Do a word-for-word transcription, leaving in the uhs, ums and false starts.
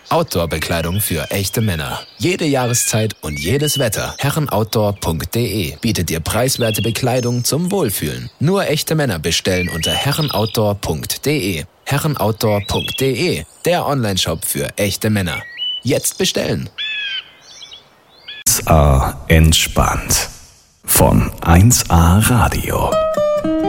Outdoor-Bekleidung für echte Männer. Jede Jahreszeit und jedes Wetter. herrenoutdoor punkt de bietet dir preiswerte Bekleidung zum Wohlfühlen. Nur echte Männer bestellen unter herrenoutdoor punkt de. herrenoutdoor punkt de, der Onlineshop für echte Männer. Jetzt bestellen. eins A entspannt von eins A Radio.